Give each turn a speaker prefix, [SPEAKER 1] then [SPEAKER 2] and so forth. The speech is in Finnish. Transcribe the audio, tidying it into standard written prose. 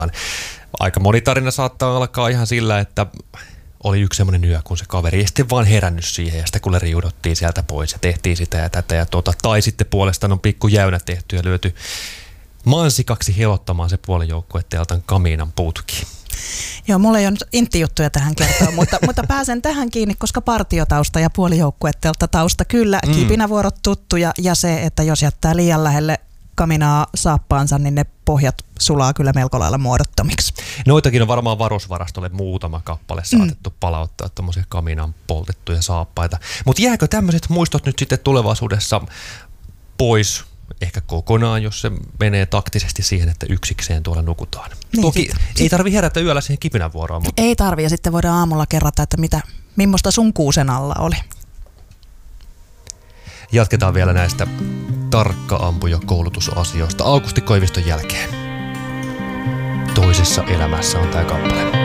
[SPEAKER 1] Aika moni tarina saattaa alkaa ihan sillä, että oli yksi semmoinen yö, kun se kaveri ei sitten vaan herännyt siihen ja sitten kun riudottiin sieltä pois ja tehtiin sitä ja tätä ja tai sitten puolestaan on pikku jäynä tehty ja lyöty mansikaksi helottamaan se puolijoukkueteltan kamiinan putki.
[SPEAKER 2] Joo, mulla ei ole nyt intti-juttuja tähän kertoa, mutta pääsen tähän kiinni, koska partiotausta ja puolijoukkuetelta tausta kyllä, kipinävuorot tuttuja ja se, että jos jättää liian lähelle kaminaa saappaansa, niin ne pohjat sulaa kyllä melko lailla muodottomiksi.
[SPEAKER 1] Noitakin on varmaan varusvarastolle muutama kappale saatettu palauttaa, tuommoisia kaminaan poltettuja saappaita. Mutta jääkö tämmöiset muistot nyt sitten tulevaisuudessa pois ehkä kokonaan, jos se menee taktisesti siihen, että yksikseen tuolla nukutaan? Niin, toki ei tarvitse herätä yöllä siihen kipinävuoroon. Mutta
[SPEAKER 2] ei tarvitse, ja sitten voidaan aamulla kerrata, että millaista sun kuusen alla oli.
[SPEAKER 1] Jatketaan vielä näistä tarkka-ampuja-koulutusasioista Aukusti Koiviston jälkeen. Toisessa elämässä on tämä kappale.